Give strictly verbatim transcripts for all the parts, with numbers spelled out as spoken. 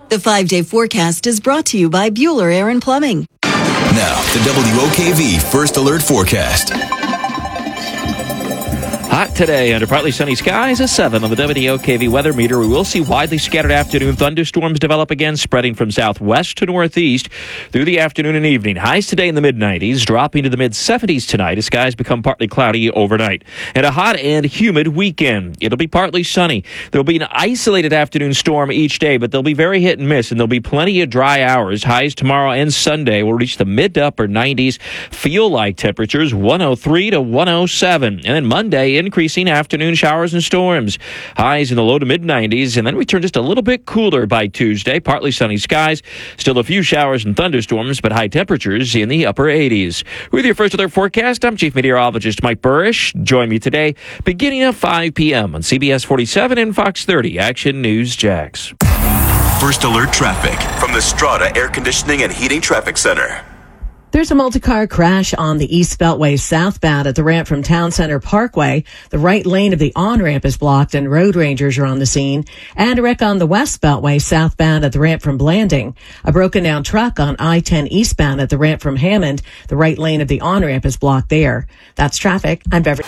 The five-day forecast is brought to you by Bueller Air and Plumbing. Now, the W O K V First Alert Forecast. Hot today under partly sunny skies, a seven on the W O K V weather meter. We will see widely scattered afternoon thunderstorms develop again, spreading from southwest to northeast through the afternoon and evening. Highs today in the mid nineties, dropping to the mid seventies tonight as skies become partly cloudy overnight. And a hot and humid weekend. It'll be partly sunny. There'll be an isolated afternoon storm each day, but they'll be very hit and miss, and there'll be plenty of dry hours. Highs tomorrow and Sunday will reach the mid to upper nineties. Feel like temperatures one oh three to one oh seven. And then Monday, increasing afternoon showers and storms. Highs in the low to mid nineties, and then we turn just a little bit cooler by Tuesday. Partly sunny skies, still a few showers and thunderstorms, but high temperatures in the upper eighties. With your First Alert forecast, I'm Chief Meteorologist Mike Burrish. Join me today beginning at five p.m. on C B S forty-seven and Fox thirty Action News Jax. First Alert traffic from the Strata Air Conditioning and Heating Traffic Center. There's a multi-car crash on the East Beltway southbound at the ramp from Town Center Parkway. The right lane of the on-ramp is blocked and road rangers are on the scene. And a wreck on the West Beltway southbound at the ramp from Blanding. A broken down truck on I ten eastbound at the ramp from Hammond. The right lane of the on-ramp is blocked there. That's traffic. I'm Beverly.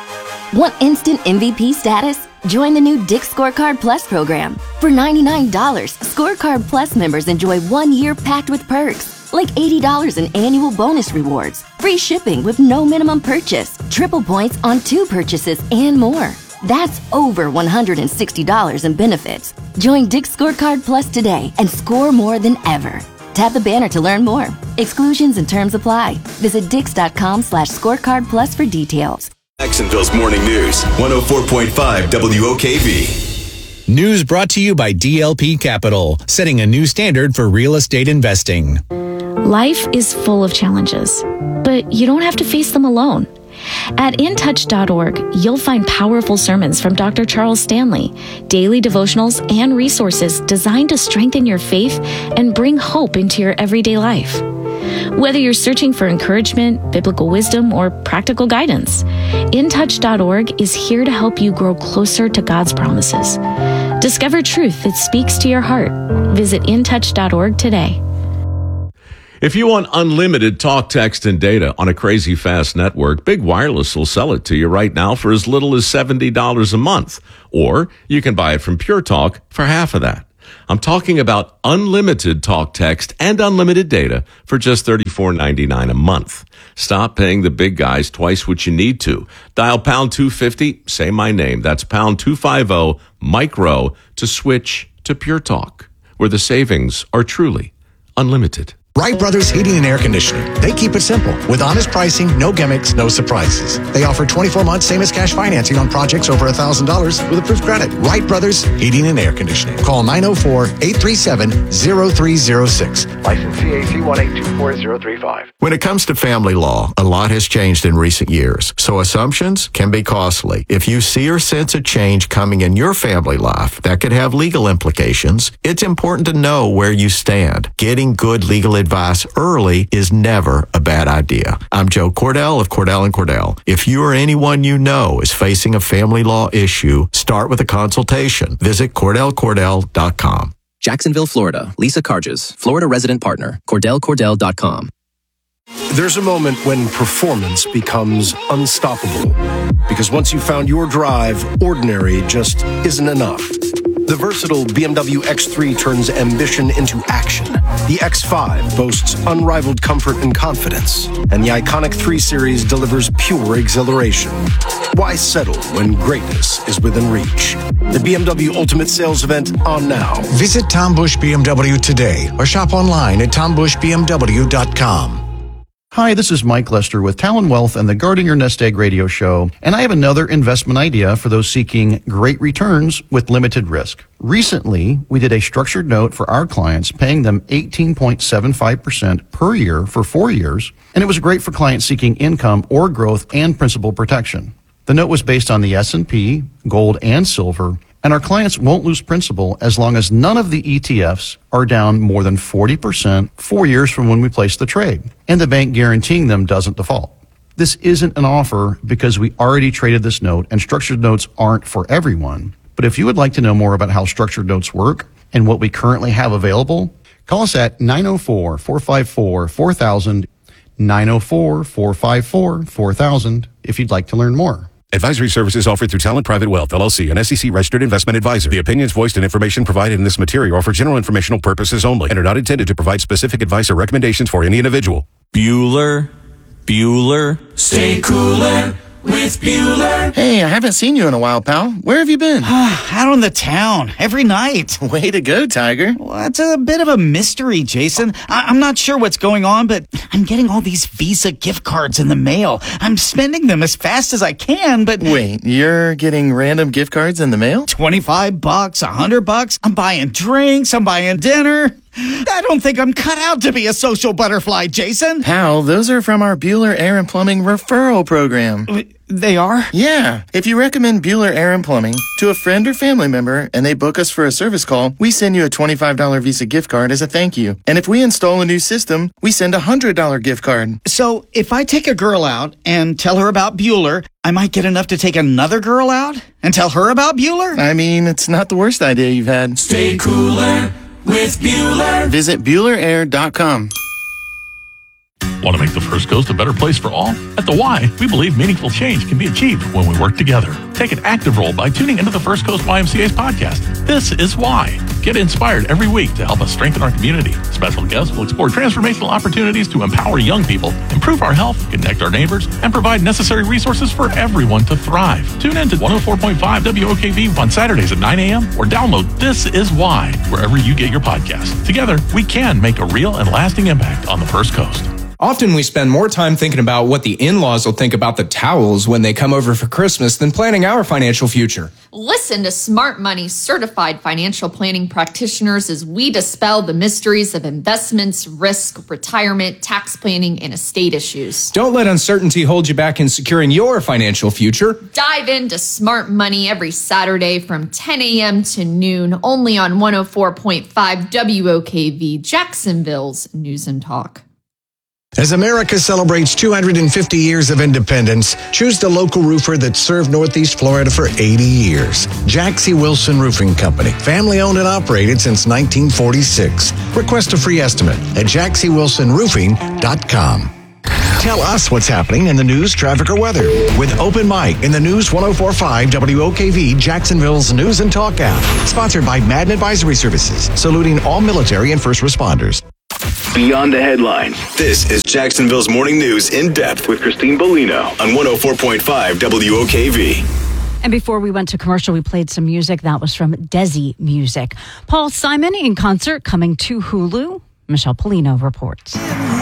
Want instant M V P status? Join the new Dick's Scorecard Plus program. For ninety-nine dollars, Scorecard Plus members enjoy one year packed with perks. Like eighty dollars in annual bonus rewards, free shipping with no minimum purchase, triple points on two purchases, and more. That's over one hundred sixty dollars in benefits. Join Dick's Scorecard Plus today and score more than ever. Tap the banner to learn more. Exclusions and terms apply. Visit dix.com slash scorecard plus for details. Jacksonville's Morning News, one oh four point five W O K V. News brought to you by D L P Capital, setting a new standard for real estate investing. Life is full of challenges, but you don't have to face them alone. At in touch dot org, you'll find powerful sermons from Doctor Charles Stanley, daily devotionals, and resources designed to strengthen your faith and bring hope into your everyday life. Whether you're searching for encouragement, biblical wisdom, or practical guidance, in touch dot org is here to help you grow closer to God's promises. Discover truth that speaks to your heart. Visit in touch dot org today. If you want unlimited talk, text, and data on a crazy fast network, Big Wireless will sell it to you right now for as little as seventy dollars a month. Or you can buy it from Pure Talk for half of that. I'm talking about unlimited talk, text, and unlimited data for just thirty-four ninety-nine a month. Stop paying the big guys twice what you need to. Dial pound two fifty, say my name. That's pound two fifty, Mike Rowe, to switch to Pure Talk, where the savings are truly unlimited. Wright Brothers Heating and Air Conditioning. They keep it simple with honest pricing, no gimmicks, no surprises. They offer twenty-four months same as cash financing on projects over one thousand dollars with approved credit. Wright Brothers Heating and Air Conditioning. Call nine oh four, eight three seven, oh three oh six. License C A C one eight two four zero three five. When it comes to family law, a lot has changed in recent years, so assumptions can be costly. If you see or sense a change coming in your family life that could have legal implications, it's important to know where you stand. Getting good legal advice Advice early is never a bad idea. I'm Joe Cordell of Cordell and Cordell. If you or anyone you know is facing a family law issue, start with a consultation. Visit cordell cordell dot com. Jacksonville, Florida. Lisa Carges, Florida resident partner. cordell cordell dot com. There's a moment when performance becomes unstoppable. Because once you've found your drive, ordinary just isn't enough. The versatile B M W X three turns ambition into action. The X five boasts unrivaled comfort and confidence. And the iconic three series delivers pure exhilaration. Why settle when greatness is within reach? The B M W Ultimate Sales Event on now. Visit Tom Bush B M W today or shop online at tom bush b m w dot com. Hi, this is Mike Lester with Talon Wealth and the Guarding Your Nest Egg radio show, and I have another investment idea for those seeking great returns with limited risk. Recently, we did a structured note for our clients, paying them eighteen point seven five percent per year for four years, and it was great for clients seeking income or growth and principal protection. The note was based on the S and P, gold, and silver, and our clients won't lose principal as long as none of the E T Fs are down more than forty percent four years from when we place the trade, and the bank guaranteeing them doesn't default. This isn't an offer because we already traded this note, and structured notes aren't for everyone. But if you would like to know more about how structured notes work, and what we currently have available, call us at nine oh four, four five four, four thousand, nine oh four, four five four, four thousand if you'd like to learn more. Advisory services offered through Talent Private Wealth, L L C, an S E C-registered investment advisor. The opinions voiced and information provided in this material are for general informational purposes only and are not intended to provide specific advice or recommendations for any individual. Bueller, Bueller, stay cooler with Bueller. Hey, I haven't seen you in a while, pal. Where have you been? Out on the town, every night. Way to go, Tiger. Well, it's a bit of a mystery, Jason. I- I'm not sure what's going on, but I'm getting all these Visa gift cards in the mail. I'm spending them as fast as I can, but... Wait, you're getting random gift cards in the mail? twenty-five bucks, one hundred bucks. I'm buying drinks, I'm buying dinner. I don't think I'm cut out to be a social butterfly, Jason. Pal, those are from our Bueller Air and Plumbing referral program. They are? Yeah. If you recommend Bueller Air and Plumbing to a friend or family member and they book us for a service call, we send you a twenty-five dollars Visa gift card as a thank you. And if we install a new system, we send a one hundred dollars gift card. So if I take a girl out and tell her about Bueller, I might get enough to take another girl out and tell her about Bueller? I mean, it's not the worst idea you've had. Stay cooler with Bueller. Visit Bueller Air dot com. Want to make the First Coast a better place for all? At the Y, we believe meaningful change can be achieved when we work together. Take an active role by tuning into the First Coast Y M C A's podcast. This is Why. Get inspired every week to help us strengthen our community. Special guests will explore transformational opportunities to empower young people, improve our health, connect our neighbors, and provide necessary resources for everyone to thrive. Tune in to one oh four point five W O K V on Saturdays at nine a.m. or download This Is Why wherever you get your podcasts. Together, we can make a real and lasting impact on the First Coast. Often we spend more time thinking about what the in-laws will think about the towels when they come over for Christmas than planning our financial future. Listen to Smart Money certified financial planning practitioners as we dispel the mysteries of investments, risk, retirement, tax planning, and estate issues. Don't let uncertainty hold you back in securing your financial future. Dive into Smart Money every Saturday from ten a.m. to noon, only on one oh four point five W O K V, Jacksonville's News and Talk. As America celebrates two hundred fifty years of independence, choose the local roofer that served Northeast Florida for eighty years. Jack C. Wilson Roofing Company, family owned and operated since nineteen forty-six. Request a free estimate at jack c wilson roofing dot com. Tell us what's happening in the news, traffic, or weather with Open Mic in the News one oh four point five W O K V, Jacksonville's News and Talk app. Sponsored by Madden Advisory Services, saluting all military and first responders. Beyond the headlines. This is Jacksonville's Morning News in depth with Christine Bolino on one oh four point five W O K V. And before we went to commercial, we played some music. That was from Desi Music. Paul Simon in concert coming to Hulu. Michelle Polino reports.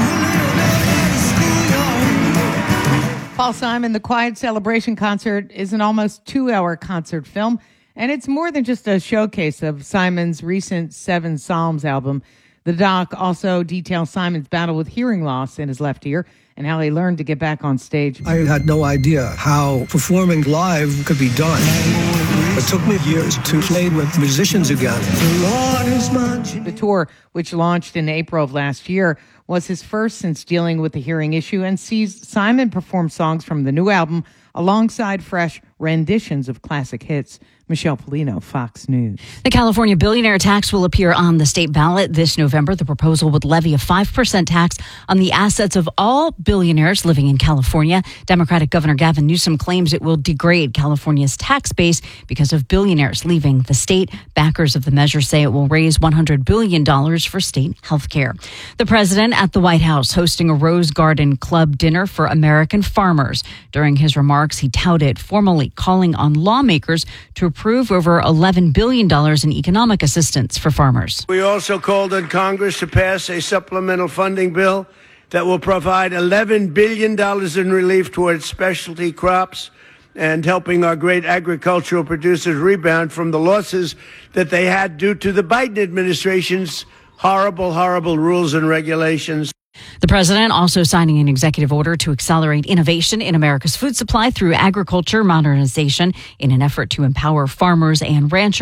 Paul Simon, The Quiet Celebration Concert is an almost two-hour concert film, and it's more than just a showcase of Simon's recent Seven Psalms album. The doc also details Simon's battle with hearing loss in his left ear and how he learned to get back on stage. I had no idea how performing live could be done. It took me years to play with musicians again. The tour, which launched in April of last year, was his first since dealing with the hearing issue and sees Simon perform songs from the new album alongside fresh renditions of classic hits. Michelle Polino, Fox News. The California billionaire tax will appear on the state ballot this November. The proposal would levy a five percent tax on the assets of all billionaires living in California. Democratic Governor Gavin Newsom claims it will degrade California's tax base because of billionaires leaving the state. Backers of the measure say it will raise one hundred billion dollars for state health care. The president at the White House hosting a Rose Garden Club dinner for American farmers. During his remarks, he touted formally calling on lawmakers to approve over eleven billion dollars in economic assistance for farmers. We also called on Congress to pass a supplemental funding bill that will provide eleven billion dollars in relief towards specialty crops and helping our great agricultural producers rebound from the losses that they had due to the Biden administration's horrible, horrible rules and regulations. The president also signing an executive order to accelerate innovation in America's food supply through agriculture modernization in an effort to empower farmers and ranchers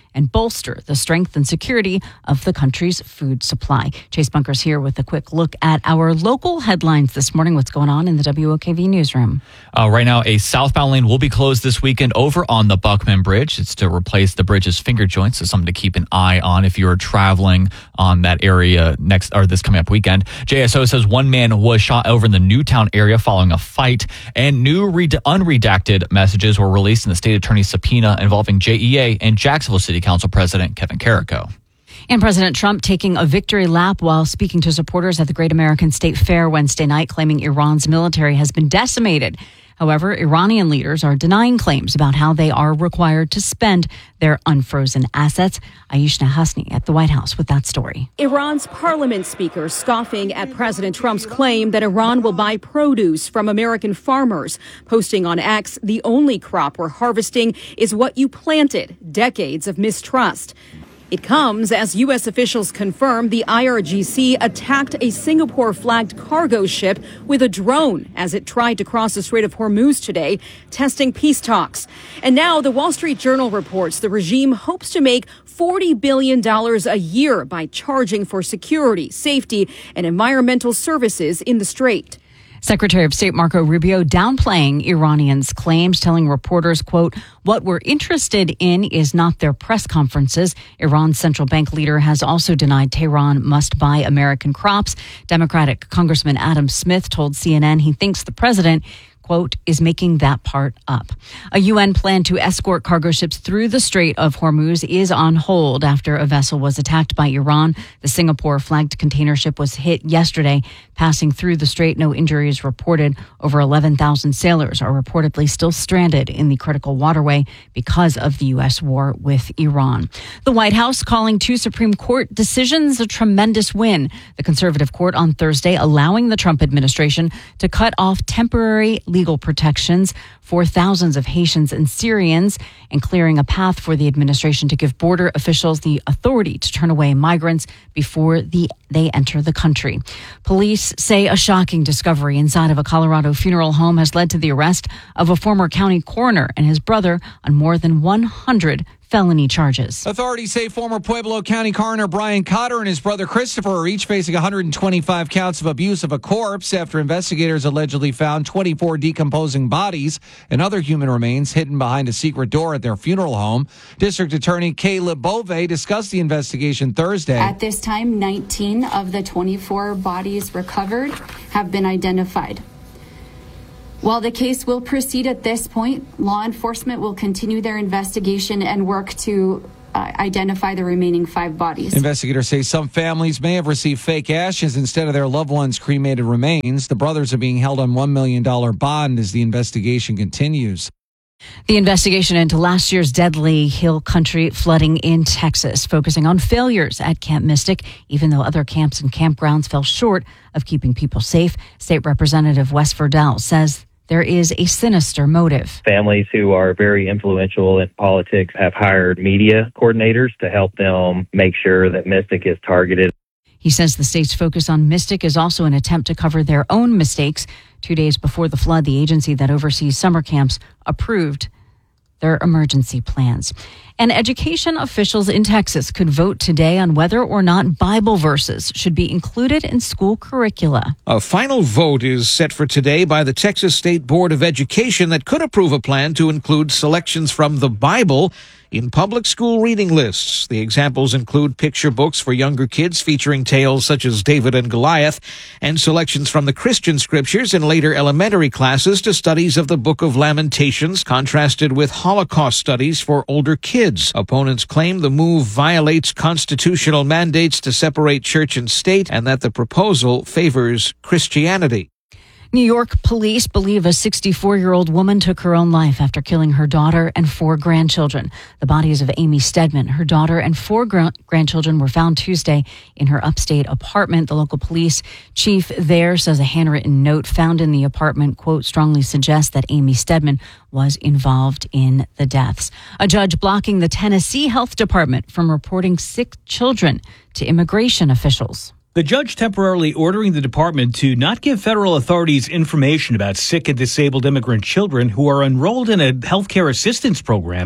and bolster the strength and security of the country's food supply. Chase Bunker's here with a quick look at our local headlines this morning. What's going on in the W O K V newsroom? Uh, right now, a southbound lane will be closed this weekend over on the Buckman Bridge. It's to replace the bridge's finger joints. So something to keep an eye on if you're traveling on that area next or this coming up weekend. J S O says one man was shot over in the Newtown area following a fight, and new read- unredacted messages were released in the state attorney's subpoena involving J E A and Jacksonville City Council President Kevin Carrico. And President Trump taking a victory lap while speaking to supporters at the Great American State Fair Wednesday night, claiming Iran's military has been decimated. However, Iranian leaders are denying claims about how they are required to spend their unfrozen assets. Aishna Hasni at the White House with that story. Iran's parliament speaker scoffing at President Trump's claim that Iran will buy produce from American farmers, posting on X, "The only crop we're harvesting is what you planted." Decades of mistrust. It comes as U S officials confirm the I R G C attacked a Singapore-flagged cargo ship with a drone as it tried to cross the Strait of Hormuz today, testing peace talks. And now the Wall Street Journal reports the regime hopes to make forty billion dollars a year by charging for security, safety, and environmental services in the Strait. Secretary of State Marco Rubio downplaying Iranians' claims, telling reporters, quote, "What we're interested in is not their press conferences." Iran's central bank leader has also denied Tehran must buy American crops. Democratic Congressman Adam Smith told C N N he thinks the president, quote, is making that part up. A U N plan to escort cargo ships through the Strait of Hormuz is on hold after a vessel was attacked by Iran. The Singapore-flagged container ship was hit yesterday, passing through the strait. No injuries reported. Over eleven thousand sailors are reportedly still stranded in the critical waterway because of the U S war with Iran. The White House calling two Supreme Court decisions a tremendous win. The conservative court on Thursday allowing the Trump administration to cut off temporary legal protections for thousands of Haitians and Syrians and clearing a path for the administration to give border officials the authority to turn away migrants before the, they enter the country. Police say a shocking discovery inside of a Colorado funeral home has led to the arrest of a former county coroner and his brother on more than one hundred felony charges. Authorities say former Pueblo County coroner Brian Cotter and his brother Christopher are each facing one hundred twenty-five counts of abuse of a corpse after investigators allegedly found twenty-four decomposing bodies and other human remains hidden behind a secret door at their funeral home. District Attorney Caleb Bove discussed the investigation Thursday. At this time, nineteen of the twenty-four bodies recovered have been identified. While the case will proceed at this point, law enforcement will continue their investigation and work to uh, identify the remaining five bodies. Investigators say some families may have received fake ashes instead of their loved ones' cremated remains. The brothers are being held on one million dollars bond as the investigation continues. The investigation into last year's deadly hill country flooding in Texas, focusing on failures at Camp Mystic, even though other camps and campgrounds fell short of keeping people safe. State Representative Wes Verdell says there is a sinister motive. Families who are very influential in politics have hired media coordinators to help them make sure that Mystic is targeted. He says the state's focus on Mystic is also an attempt to cover their own mistakes. Two days before the flood, the agency that oversees summer camps approved their emergency plans. And education officials in Texas could vote today on whether or not Bible verses should be included in school curricula. A final vote is set for today by the Texas State Board of Education that could approve a plan to include selections from the Bible in public school reading lists. The examples include picture books for younger kids featuring tales such as David and Goliath, and selections from the Christian scriptures in later elementary classes to studies of the Book of Lamentations, contrasted with Holocaust studies for older kids. Opponents claim the move violates constitutional mandates to separate church and state, and that the proposal favors Christianity. New York police believe a sixty-four-year-old woman took her own life after killing her daughter and four grandchildren. The bodies of Amy Stedman, her daughter, and four gra- grandchildren were found Tuesday in her upstate apartment. The local police chief there says a handwritten note found in the apartment, quote, strongly suggests that Amy Stedman was involved in the deaths. A judge blocking the Tennessee Health Department from reporting sick children to immigration officials. The judge temporarily ordering the department to not give federal authorities information about sick and disabled immigrant children who are enrolled in a healthcare assistance program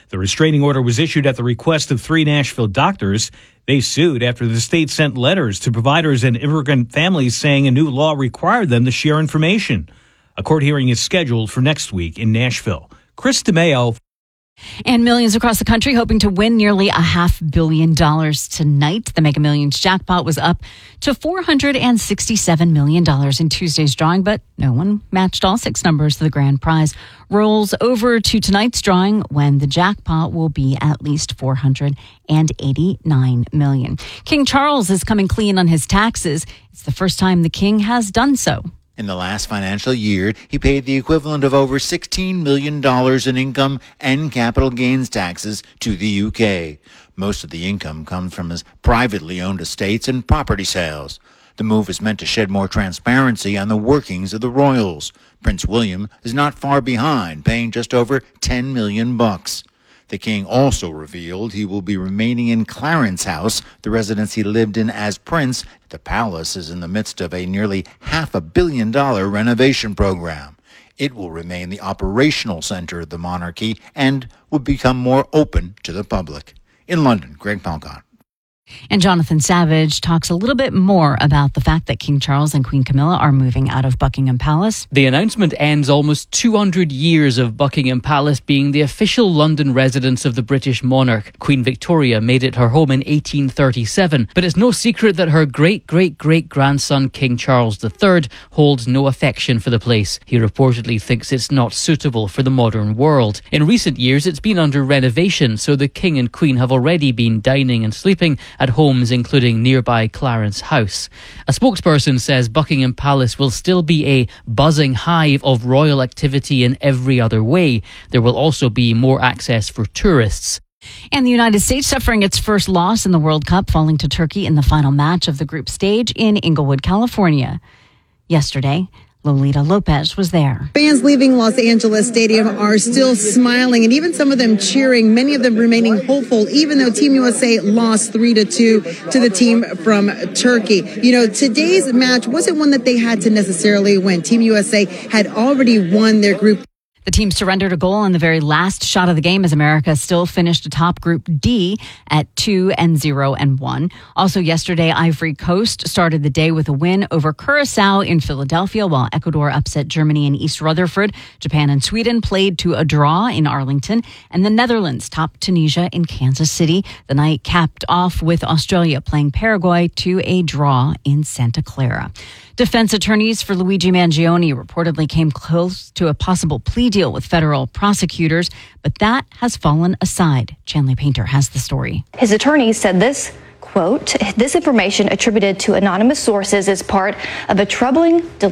The restraining order was issued at the request of three Nashville doctors. They sued after the state sent letters to providers and immigrant families saying a new law required them to share information. A court hearing is scheduled for next week in Nashville. Chris DeMeo. And millions across the country hoping to win nearly a half billion dollars tonight. The Mega Millions jackpot was up to four hundred sixty-seven million dollars in Tuesday's drawing, but no one matched all six numbers. The grand prize rolls over to tonight's drawing when the jackpot will be at least four hundred eighty-nine million dollars. King Charles is coming clean on his taxes. It's the first time the king has done so. In the last financial year, he paid the equivalent of over sixteen million dollars in income and capital gains taxes to the U K. Most of the income comes from his privately owned estates and property sales. The move is meant to shed more transparency on the workings of the royals. Prince William is not far behind, paying just over ten million bucks. The king also revealed he will be remaining in Clarence House, the residence he lived in as prince. The palace is in the midst of a nearly half a billion dollar renovation program. It will remain the operational center of the monarchy and will become more open to the public. In London, Greg Palcott. And Jonathan Savage talks a little bit more about the fact that King Charles and Queen Camilla are moving out of Buckingham Palace. The announcement ends almost two hundred years of Buckingham Palace being the official London residence of the British monarch. Queen Victoria made it her home in eighteen thirty-seven, but it's no secret that her great-great-great-grandson King Charles the Third holds no affection for the place. He reportedly thinks it's not suitable for the modern world. In recent years, it's been under renovation, so the King and Queen have already been dining and sleeping at homes including nearby Clarence House. A spokesperson says Buckingham Palace will still be a buzzing hive of royal activity in every other way. There will also be more access for tourists. And the United States suffering its first loss in the World Cup, falling to Turkey in the final match of the group stage in Inglewood, California. Yesterday, Lolita Lopez was there. Fans leaving Los Angeles Stadium are still smiling and even some of them cheering, many of them remaining hopeful, even though Team U S A lost three to two to the team from Turkey. You know, today's match wasn't one that they had to necessarily win. Team U S A had already won their group. The team surrendered a goal in the very last shot of the game as America still finished atop Group D at two and zero and one. Also yesterday, Ivory Coast started the day with a win over Curacao in Philadelphia, while Ecuador upset Germany in East Rutherford. Japan and Sweden played to a draw in Arlington, and the Netherlands topped Tunisia in Kansas City. The night capped off with Australia playing Paraguay to a draw in Santa Clara. Defense attorneys for Luigi Mangione reportedly came close to a possible plea deal with federal prosecutors, but that has fallen aside. Chandler Painter has the story. His attorneys said this, quote, "This information attributed to anonymous sources is part of a troubling